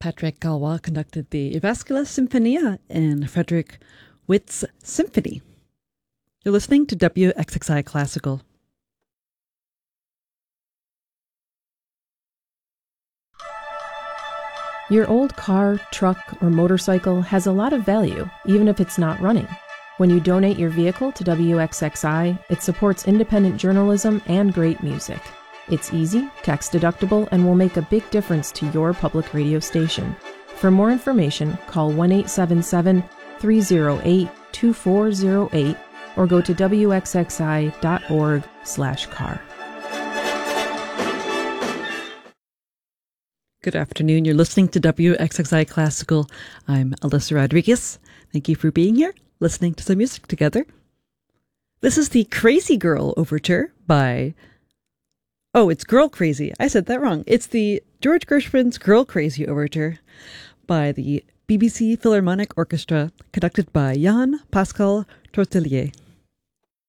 Patrick Galois conducted the Evascula Symphonia in Frederick Witt's Symphony. You're listening to WXXI Classical. Your old car, truck, or motorcycle has a lot of value, even if it's not running. When you donate your vehicle to WXXI, it supports independent journalism and great music. It's easy, tax-deductible, and will make a big difference to your public radio station. For more information, call 1-877-308-2408 or go to wxxi.org/car. Good afternoon. You're listening to WXXI Classical. I'm Alyssa Rodriguez. Thank you for being here, listening to some music together. This is the Crazy Girl Overture by... Oh, it's Girl Crazy. I said that wrong. It's the George Gershwin's Girl Crazy Overture by the BBC Philharmonic Orchestra, conducted by Jan Pascal Tortelier.